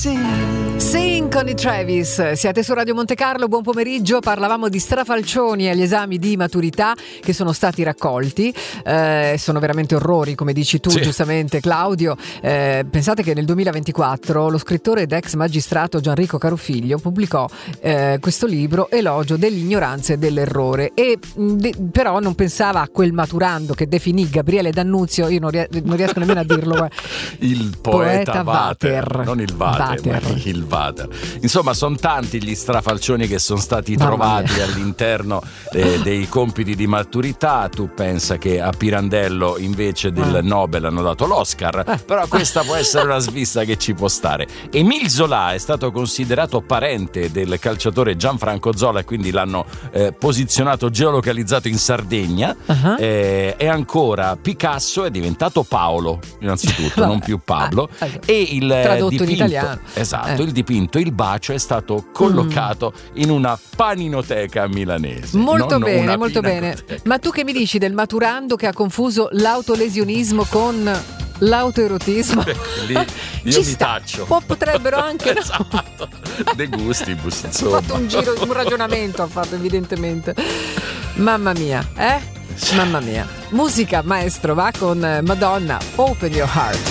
Sing con i Travis, siete su Radio Monte Carlo, buon pomeriggio. Parlavamo di strafalcioni agli esami di maturità che sono stati raccolti, sono veramente orrori, come dici tu giustamente Claudio. Pensate che nel 2024 lo scrittore ed ex magistrato Gianrico Carofiglio pubblicò questo libro, Elogio dell'ignoranza e dell'errore, e però non pensava a quel maturando che definì Gabriele D'Annunzio, io non riesco nemmeno a dirlo, il poeta Vater, non il Vater. Il Vater. Insomma, sono tanti gli strafalcioni che sono stati trovati all'interno dei compiti di maturità. Tu pensa che a Pirandello invece del Nobel hanno dato l'Oscar, però questa può essere una svista che ci può stare. Émile Zola è stato considerato parente del calciatore Gianfranco Zola e quindi l'hanno posizionato geolocalizzato in Sardegna. E ancora Picasso è diventato Paolo, innanzitutto, non più Pablo. E il tradotto dipinto, in italiano. Esatto, il dipinto Il Bacio è stato collocato in una paninoteca milanese. Molto bene, molto bene. Ma tu che mi dici del maturando che ha confuso l'autolesionismo con l'autoerotismo? Lì io mi taccio. Potrebbero anche esatto. De gustibus, insomma. Ha fatto un ragionamento, ha fatto evidentemente. Mamma mia, Mamma mia. Musica, maestro, va con Madonna, Open Your Heart.